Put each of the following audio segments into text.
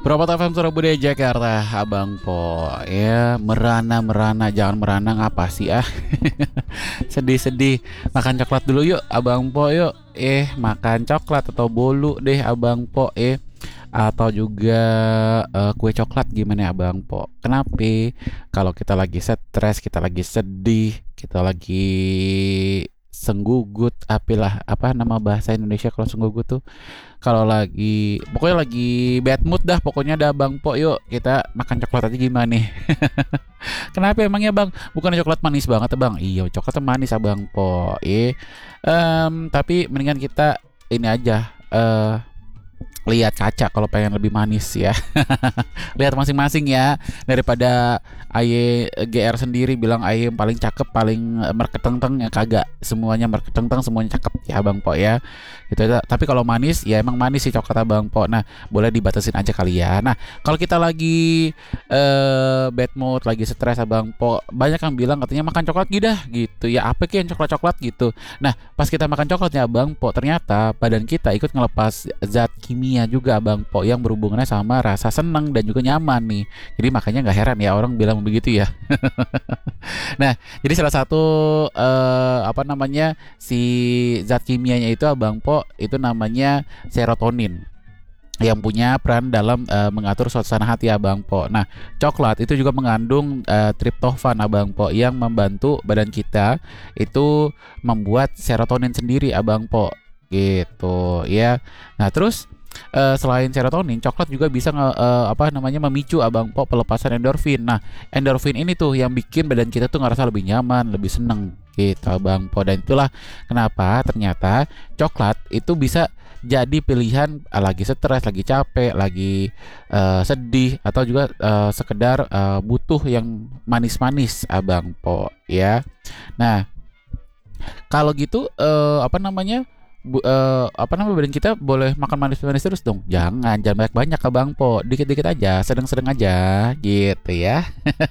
Perapatan FM Surabaya Jakarta, Abang Po. Ya, merana jangan merana ngapa sih ah? Sedih-sedih. Makan coklat dulu yuk, Abang Po yuk. Makan coklat atau bolu deh, Abang Po. Atau juga kue coklat gimana Abang Po? Kenapa? Kalau kita lagi stres, kita lagi sedih, kita lagi senggugut, apalah apa nama bahasa Indonesia kalau senggugut tuh, kalau lagi pokoknya lagi bad mood dah, pokoknya dah Bang Po, yuk kita makan coklat aja gimana nih. Kenapa emangnya Bang? Bukannya coklat manis banget ya Bang? Iya, coklatnya manis Abang Po. Tapi mendingan kita ini aja, lihat kaca kalau pengen lebih manis ya. Lihat masing-masing ya, daripada Aye GR sendiri bilang Aye yang paling cakep, paling merketeng-teng, ya kagak, semuanya merketeng-teng, semuanya cakep ya Bang Po ya. Gitu aja. Tapi kalau manis ya emang manis sih coklat Bang Po. Nah, boleh dibatasin aja kali ya. Nah, kalau kita lagi bad mood, lagi stres Abang Po, banyak yang bilang katanya makan coklat gitu ya. Apa sih yang coklat-coklat gitu. Nah, pas kita makan coklatnya Abang Po, ternyata badan kita ikut ngelepas zat kimia juga Abang Po yang berhubungannya sama rasa seneng dan juga nyaman nih. Jadi makanya nggak heran ya orang bilang begitu ya. Nah, jadi salah satu apa namanya, si zat kimianya itu Abang Po itu namanya serotonin, yang punya peran dalam mengatur suasana hati Abang Po. Nah, coklat itu juga mengandung triptofan Abang Po yang membantu badan kita itu membuat serotonin sendiri Abang Po. Gitu ya. Nah, terus selain serotonin, coklat juga bisa apa namanya, memicu Abang Po pelepasan endorfin. Nah, endorfin ini tuh yang bikin badan kita tuh ngerasa lebih nyaman, lebih seneng gitu Abang Po. Dan itulah kenapa ternyata coklat itu bisa jadi pilihan lagi stres, lagi capek, lagi sedih, atau juga sekedar butuh yang manis-manis Abang Po ya. Nah, kalau gitu apa namanya, apa namanya, badan kita boleh makan manis-manis terus dong? Jangan banyak-banyak Abang Po, dikit-dikit aja, sedang-sedang aja gitu ya.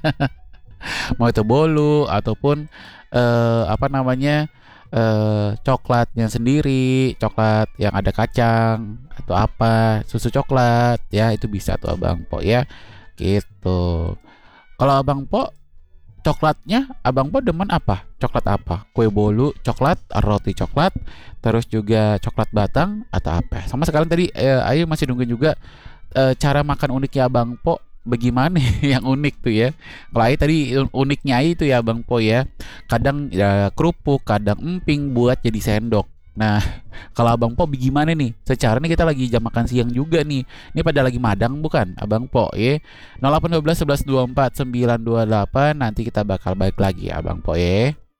Mau itu bolu ataupun apa namanya, coklatnya sendiri, coklat yang ada kacang atau apa, susu coklat ya, itu bisa tuh Abang Po ya. Gitu. Kalau Abang Po, coklatnya Abang Po demen apa? Coklat apa? Kue bolu coklat, roti coklat, terus juga coklat batang, atau apa? Sama sekalian tadi Ayu masih nungguin juga cara makan uniknya Abang Po bagaimana yang unik tuh ya. Kalau Ayu tadi uniknya Ayu itu ya Abang Po ya. Kadang ya kerupuk, kadang emping buat jadi sendok. Nah, kalau Abang Po bagaimana nih? Secara nih kita lagi jam makan siang juga nih. Ini pada lagi madang bukan Abang Po ya? 0812 11 24 928, nanti kita bakal balik lagi Abang Po ya.